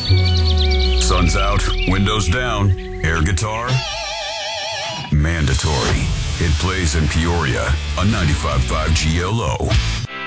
Sun's out, windows down, air guitar, mandatory. It plays in Peoria on 95.5 GLO.